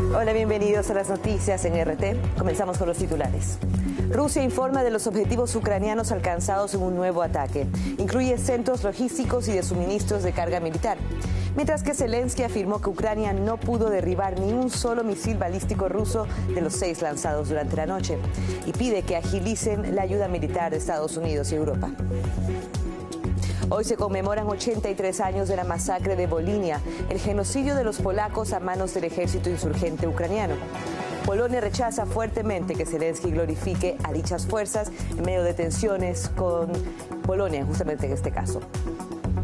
Hola, bienvenidos a las noticias en RT. Comenzamos con los titulares. Rusia informa de los objetivos ucranianos alcanzados en un nuevo ataque. Incluye centros logísticos y de suministros de carga militar. Mientras que Zelensky afirmó que Ucrania no pudo derribar ni un solo misil balístico ruso de los 6 lanzados durante la noche. Y pide que agilicen la ayuda militar de Estados Unidos y Europa. Hoy se conmemoran 83 años de la masacre de Volinia, el genocidio de los polacos a manos del ejército insurgente ucraniano. Polonia rechaza fuertemente que Zelensky glorifique a dichas fuerzas en medio de tensiones con Polonia, justamente en este caso.